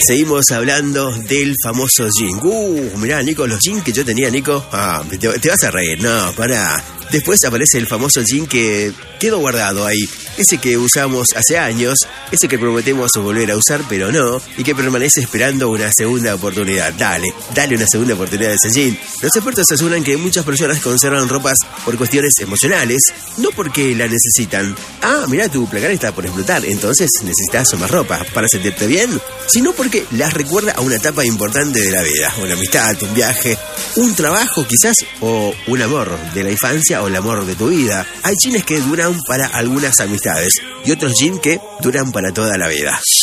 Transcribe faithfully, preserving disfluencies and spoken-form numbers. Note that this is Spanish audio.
Seguimos hablando del famoso jean. Uh, mirá, Nico, los jeans que yo tenía, Nico. Ah, te, te vas a reír. No, pará. Después aparece el famoso jean que quedó guardado ahí. Ese que usamos hace años, ese que prometemos volver a usar, pero no, y que permanece esperando una segunda oportunidad. Dale, dale una segunda oportunidad a ese jean. Los expertos aseguran que muchas personas conservan ropas por cuestiones emocionales, no porque la necesitan. Ah, mirá, tu placar está por explotar, entonces necesitas más ropa para sentirte bien, sino porque las recuerda a una etapa importante de la vida, una amistad, un viaje, un trabajo quizás, o un amor de la infancia o el amor de tu vida. Hay jeans que duran para algunas amistades y otros jeans que duran para toda la vida.